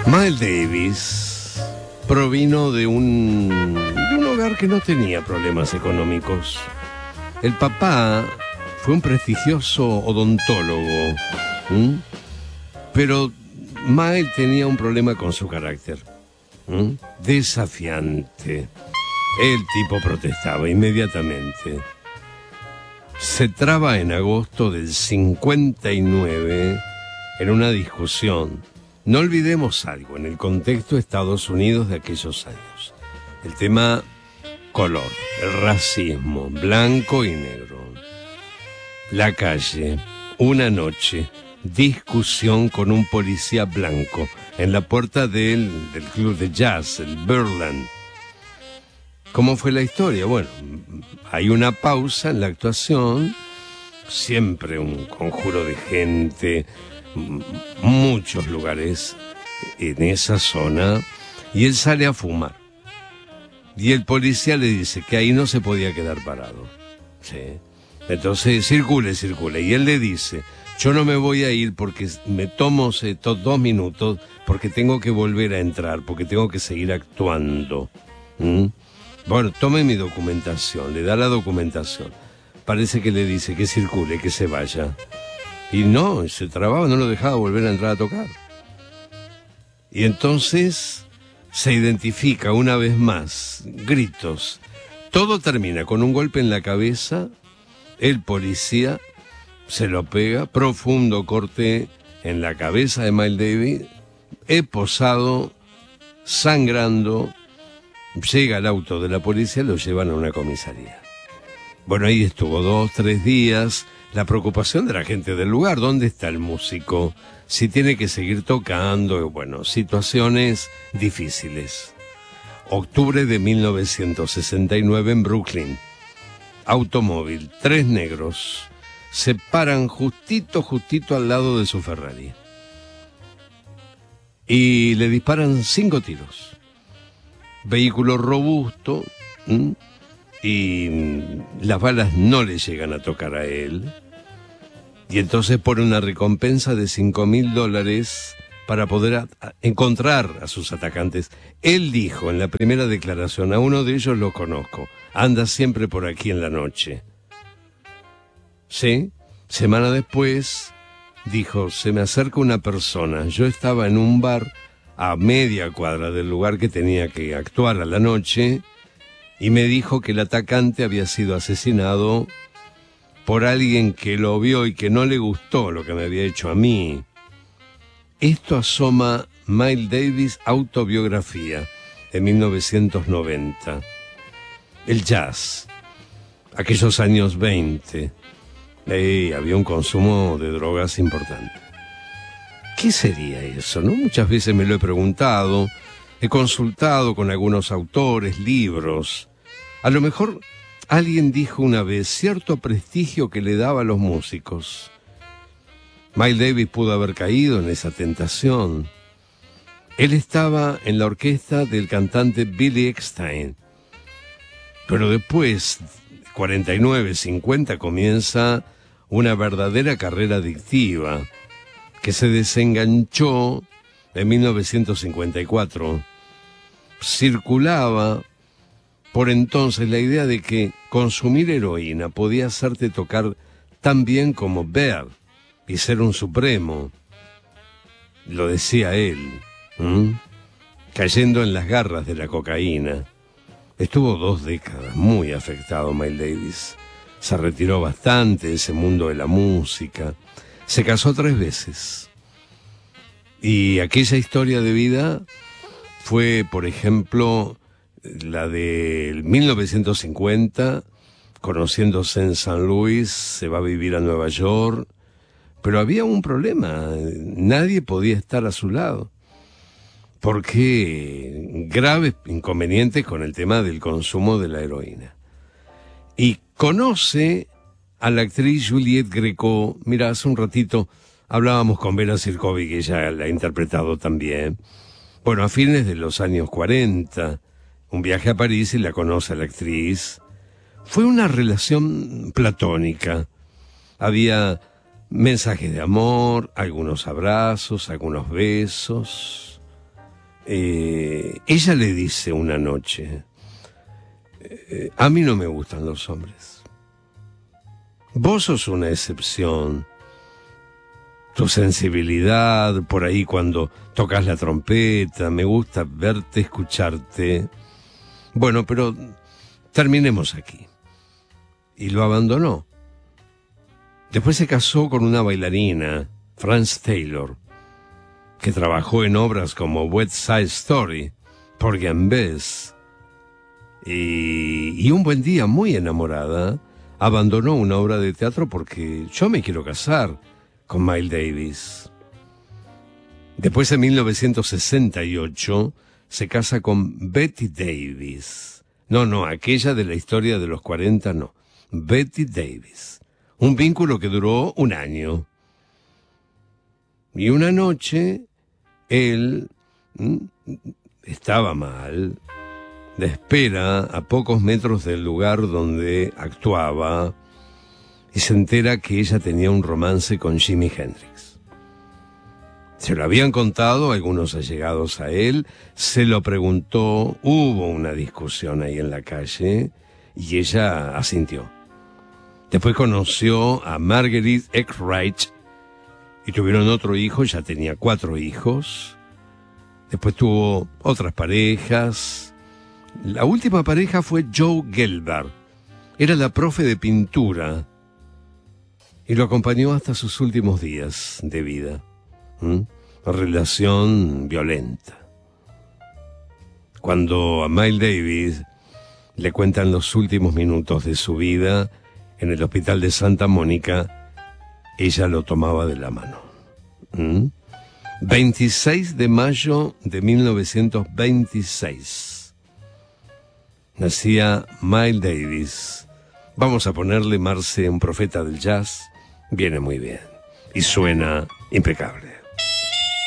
Miles Davis provino de un hogar que no tenía problemas económicos. El papá fue un prestigioso odontólogo, pero Miles tenía un problema con su carácter, desafiante. El tipo protestaba inmediatamente. Se traba en agosto del 59 en una discusión. No olvidemos algo, en el contexto de Estados Unidos de aquellos años. El tema color, el racismo, blanco y negro. La calle, una noche, discusión con un policía blanco en la puerta del club de jazz, el Birdland. ¿Cómo fue la historia? Bueno, hay una pausa en la actuación, siempre un conjuro de gente, muchos lugares en esa zona, y él sale a fumar. Y el policía le dice que ahí no se podía quedar parado. ¿Sí? Entonces, circule. Y él le dice, yo no me voy a ir porque me tomo estos 2 minutos porque tengo que volver a entrar, porque tengo que seguir actuando. Bueno, tome mi documentación, le da la documentación. Parece que le dice que circule, que se vaya. Y no, se trababa, no lo dejaba volver a entrar a tocar. Y entonces se identifica una vez más, gritos. Todo termina con un golpe en la cabeza, el policía se lo pega, profundo corte en la cabeza de Miles Davis, esposado, sangrando. Llega el auto de la policía, lo llevan a una comisaría. Bueno, ahí estuvo 2, 3 días. La preocupación de la gente del lugar, ¿dónde está el músico? Si tiene que seguir tocando, bueno, situaciones difíciles. Octubre de 1969 en Brooklyn. Automóvil, 3 negros. Se paran justito al lado de su Ferrari. Y le disparan 5 tiros. Vehículo robusto, y las balas no le llegan a tocar a él. Y entonces pone una recompensa de $5,000 para poder encontrar a sus atacantes. Él dijo en la primera declaración, a uno de ellos lo conozco, anda siempre por aquí en la noche. ¿Sí? Semana después dijo, se me acerca una persona, yo estaba en un bar a media cuadra del lugar que tenía que actuar a la noche, y me dijo que el atacante había sido asesinado por alguien que lo vio y que no le gustó lo que me había hecho a mí. Esto asoma Miles Davis, autobiografía, de 1990. El jazz, aquellos años 20, había un consumo de drogas importante. ¿Qué sería eso, no? Muchas veces me lo he preguntado, he consultado con algunos autores, libros. A lo mejor alguien dijo una vez cierto prestigio que le daba a los músicos. Miles Davis pudo haber caído en esa tentación. Él estaba en la orquesta del cantante Billy Eckstine. Pero después, 49, 50, comienza una verdadera carrera adictiva que se desenganchó en 1954. Circulaba por entonces la idea de que consumir heroína podía hacerte tocar tan bien como Bear y ser un supremo. Lo decía él, cayendo en las garras de la cocaína. Estuvo 2 décadas muy afectado Miles Davis. Se retiró bastante de ese mundo de la música. Se casó 3 veces. Y aquella historia de vida fue, por ejemplo, la de 1950, conociéndose en San Luis, se va a vivir a Nueva York, pero había un problema, nadie podía estar a su lado, porque graves inconvenientes con el tema del consumo de la heroína. Y conoce a la actriz Juliette Greco. Mira, hace un ratito hablábamos con Vera Sirkovic, que ella la ha interpretado también. Bueno, a fines de los años 40, un viaje a París y la conoce a la actriz. Fue una relación platónica. Había mensajes de amor, algunos abrazos, algunos besos. ella le dice una noche, a mí no me gustan los hombres. Vos sos una excepción. Tu sensibilidad, por ahí cuando tocas la trompeta, me gusta verte, escucharte. Bueno, pero terminemos aquí. Y lo abandonó. Después se casó con una bailarina, Frances Taylor, que trabajó en obras como West Side Story, Porgy and Bess. Y un buen día, muy enamorada, abandonó una obra de teatro porque yo me quiero casar con Miles Davis. Después, en 1968, se casa con Betty Davis. No, aquella de la historia de los 40, no. Betty Davis. Un vínculo que duró un año. Y una noche, él estaba mal. La espera a pocos metros del lugar donde actuaba y se entera que ella tenía un romance con Jimi Hendrix. Se lo habían contado algunos allegados a él, se lo preguntó, hubo una discusión ahí en la calle y ella asintió. Después conoció a Marguerite Eckreich y tuvieron otro hijo, ya tenía 4 hijos. Después tuvo otras parejas. La última pareja fue Joe Gelbart. Era la profe de pintura y lo acompañó hasta sus últimos días de vida. Una relación violenta. Cuando a Miles Davis le cuentan los últimos minutos de su vida en el hospital de Santa Mónica, ella lo tomaba de la mano. 26 de mayo de 1926. Nacía Miles Davis. Vamos a ponerle, Marce, un profeta del jazz. Viene muy bien. Y suena impecable.